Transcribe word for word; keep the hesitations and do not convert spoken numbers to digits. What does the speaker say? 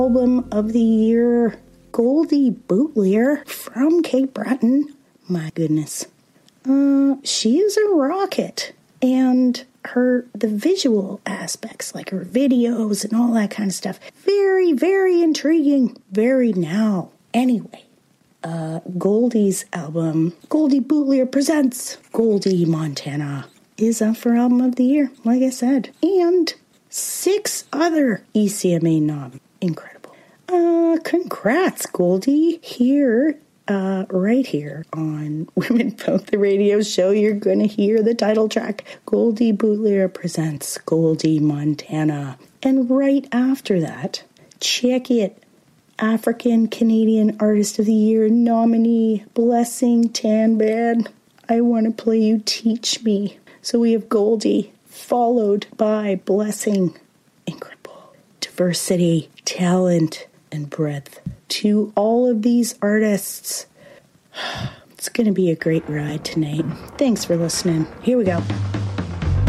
Album of the year, Goldie Bootlier from Cape Breton. My goodness. Uh, she is a rocket. And her, the visual aspects, like her videos and all that kind of stuff, very, very intriguing. Very now. Anyway, uh, Goldie's album, Goldie Bootlier Presents Goldie Montana, is up for Album of the Year, like I said. And six other E C M A noms. Incredible. Uh, congrats, Goldie. Here, uh, right here on Women Folk, the radio show, you're going to hear the title track, Goldie Bootlier Presents Goldie Montana. And right after that, check it, African Canadian Artist of the Year nominee, Blessing Tanban. I want to play you Teach Me. So we have Goldie, followed by Blessing. Incredible. Diversity, talent, and breadth. To all of these artists, it's going to be a great ride tonight. Thanks for listening. Here we go.